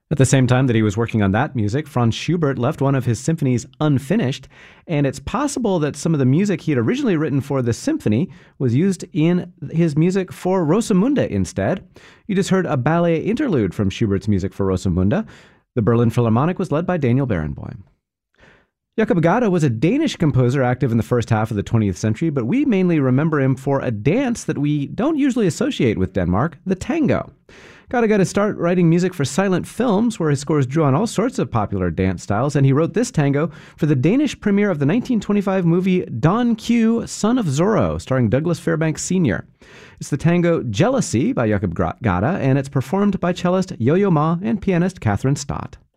At the same time that he was working on that music, Franz Schubert left one of his symphonies unfinished, and it's possible that some of the music he had originally written for the symphony was used in his music for Rosamunde instead. You just heard a ballet interlude from Schubert's music for Rosamunde. The Berlin Philharmonic was led by Daniel Barenboim. Jakob Gade was a Danish composer active in the first half of the 20th century, but we mainly remember him for a dance that we don't usually associate with Denmark, the tango. Gade got to start writing music for silent films, where his scores drew on all sorts of popular dance styles, and he wrote this tango for the Danish premiere of the 1925 movie Don Q, Son of Zorro, starring Douglas Fairbanks Sr. It's the tango Jealousy by Jakob Gade, and it's performed by cellist Yo-Yo Ma and pianist Catherine Stott.